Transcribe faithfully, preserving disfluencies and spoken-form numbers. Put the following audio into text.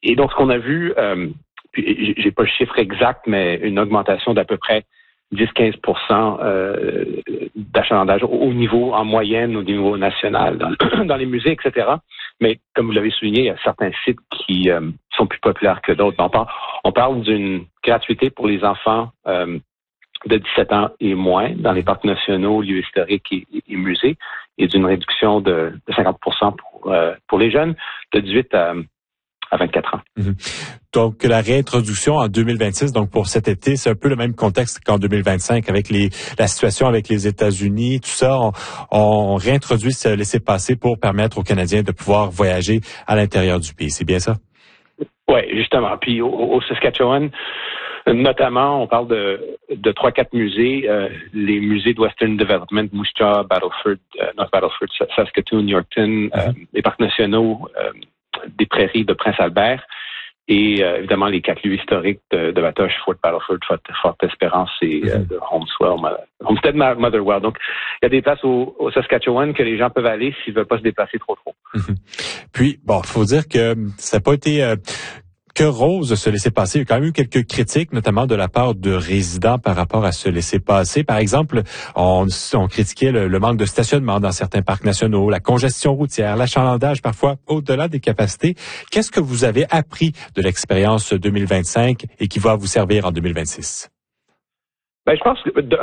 et donc, ce qu'on a vu, euh, puis j'ai pas le chiffre exact, mais une augmentation d'à peu près dix à quinze pour cent euh, d'achalandage au niveau, en moyenne, au niveau national, dans, dans les musées, et cetera. Mais comme vous l'avez souligné, il y a certains sites qui euh, sont plus populaires que d'autres. On parle, on parle d'une gratuité pour les enfants euh, de dix-sept ans et moins dans les parcs nationaux, lieux historiques et, et, et musées, et d'une réduction de, de cinquante pour cent pour, euh, pour les jeunes de dix-huit à à vingt-quatre ans. Mm-hmm. Donc, la réintroduction en deux mille vingt-six, donc pour cet été, c'est un peu le même contexte qu'en deux mille vingt-cinq avec les, la situation avec les États-Unis, tout ça. On, on réintroduit ce laissez-passer pour permettre aux Canadiens de pouvoir voyager à l'intérieur du pays. C'est bien ça? Oui, justement. Puis au, au Saskatchewan, notamment, on parle de, de trois quatre musées. Euh, les musées de Western Development, Moose Jaw, Battleford, euh, North Battleford, Saskatoon, Yorkton, mm-hmm. euh, les parcs nationaux, euh, des prairies de Prince-Albert et euh, évidemment les quatre lieux historiques de, de Batoche, Fort Battleford, Fort, Fort Espérance et mm-hmm. euh, de Homeswell, Homestead, Motherwell. Donc, il y a des places au, au Saskatchewan que les gens peuvent aller s'ils ne veulent pas se déplacer trop trop. Mm-hmm. Puis, bon, il faut dire que ça n'a pas été... Euh que rose se laisser passer. Il y a quand même eu quelques critiques, notamment de la part de résidents par rapport à se laisser passer. Par exemple, on, on critiquait le, le manque de stationnement dans certains parcs nationaux, la congestion routière, l'achalandage parfois au-delà des capacités. Qu'est-ce que vous avez appris de l'expérience deux mille vingt-cinq et qui va vous servir en deux mille vingt-six? Ben, je pense que